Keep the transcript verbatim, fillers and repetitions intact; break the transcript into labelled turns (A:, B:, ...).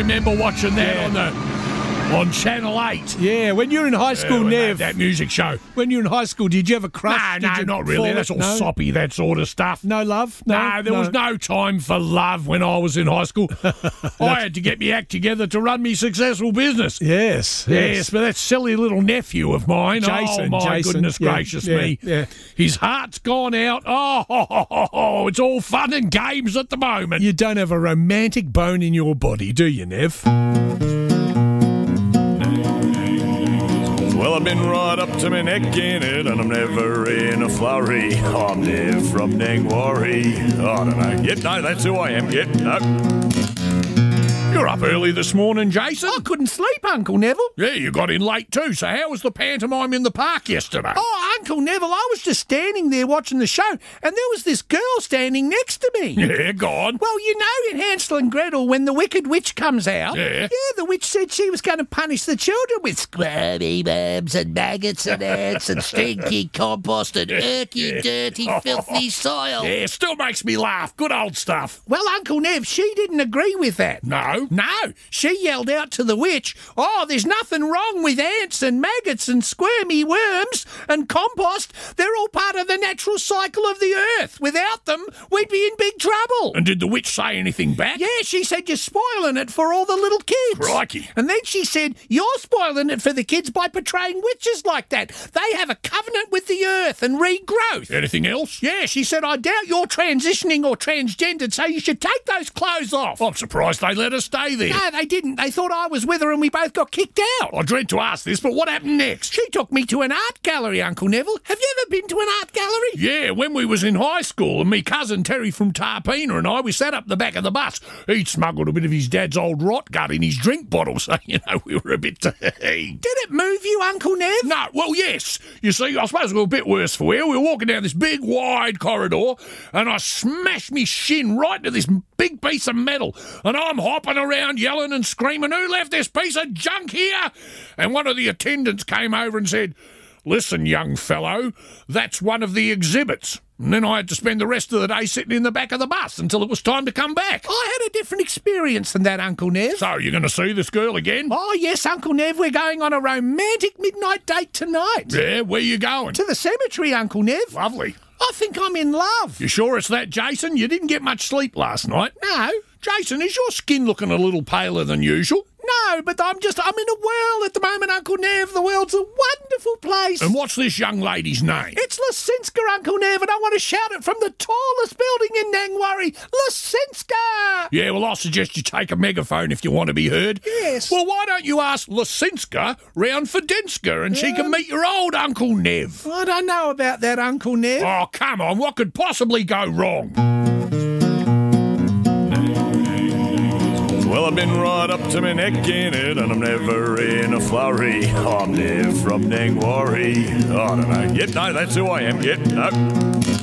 A: remember watching that
B: Yeah.
A: on the on Channel eight.
B: Yeah, when you were in high school,
A: Yeah, when they
B: Nev.
A: had that music show.
B: When you were in high school, did you have a crush?
A: No,
B: Did
A: no,
B: you
A: not really.
B: fall-
A: That's all
B: no?
A: soppy, that sort of stuff.
B: No love? No,
A: No, there was no time for love when I was in high school. I had to get my act together to run me successful business.
B: Yes,
A: Yes,
B: yes.
A: but that silly little nephew of mine,
B: Jason,
A: oh my
B: Jason.
A: goodness
B: Yeah,
A: gracious
B: yeah,
A: me,
B: yeah.
A: his heart's gone out. Oh, ho, ho, ho, ho. It's all fun and games at the moment.
B: You don't have a romantic bone in your body, do you, Nev?
C: Well, I've been right up to my neck in it, and I'm never in a flurry. I'm Nev from Nangwarry. I don't know. Yep, no, that's who I am. Yep, no.
A: You're up early this morning, Jason.
B: I couldn't sleep, Uncle Neville.
A: Yeah, you got in late too, so how was the pantomime in the park yesterday?
B: Oh, Uncle Neville, I was just standing there watching the show, and there was this girl standing next to me.
A: Yeah, go on.
B: Well, you know in Hansel and Gretel, when the Wicked Witch comes out,
A: Yeah.
B: yeah, the witch said she was going to punish the children with squirmy worms and maggots and ants and stinky compost and irky, dirty, filthy soil.
A: Yeah, still makes me laugh. Good old stuff.
B: Well, Uncle Nev, she didn't agree with that.
A: No?
B: No, she yelled out to the witch, oh, there's nothing wrong with ants and maggots and squirmy worms and compost. They're all part of the natural cycle of the earth. Without them, we'd be in big trouble.
A: And did the witch say anything back?
B: Yeah, she said you're spoiling it for all the little kids.
A: Crikey.
B: And then she said you're spoiling it for the kids by portraying witches like that. They have a covenant with the earth and regrowth.
A: Anything else?
B: Yeah, she said, I doubt you're transitioning or transgendered, so you should take those clothes off.
A: I'm surprised they let us stay there.
B: No, they didn't. They thought I was with her and we both got kicked out.
A: I dread to ask this, but what happened next?
B: She took me to an art gallery, Uncle Neville. Have you ever been to an art gallery?
A: Yeah, when we was in high school, and me cousin Terry from Tarpina and I, we sat up the back of the bus. He'd smuggled a bit of his dad's old rot gut in his drink bottle, so, you know, we were a bit...
B: Did it move you, Uncle Nev?
A: No, well, yes. You see, I suppose it was a bit worse for you. We were walking down this big, wide corridor, and I smashed me shin right into this big piece of metal, and I'm hopping around yelling and screaming, who left this piece of junk here? And one of the attendants came over and said, listen, young fellow, that's one of the exhibits. And then I had to spend the rest of the day sitting in the back of the bus until it was time to come back.
B: I had a different experience than that, Uncle Nev.
A: So, you're going to see this girl again?
B: Oh, yes, Uncle Nev, we're going on a romantic midnight date tonight.
A: Yeah, where you going?
B: To the cemetery, Uncle Nev.
A: Lovely.
B: I think I'm in love.
A: You sure it's that, Jason? You didn't get much sleep last night.
B: No.
A: Jason, is your skin looking a little paler than usual?
B: No, but I'm just, I'm in a whirl at the moment, Uncle Nev. The world's a wonderful place.
A: And what's this young lady's name?
B: It's Lasinska, Uncle Nev, and I want to shout it from the tallest building in Nangwarry. Lasinska!
A: Yeah, well, I suggest you take a megaphone if you want to be heard.
B: Yes.
A: Well, why don't you ask Lasinska round for Denska and she can meet your old Uncle Nev?
B: I don't know about that, Uncle Nev.
A: Oh, come on, what could possibly go wrong?
C: Well, I've been right up to my neck in it, and I'm never in a flurry. I'm Nev from Nangwarry. I don't know. Yep, no, that's who I am. Yep, no.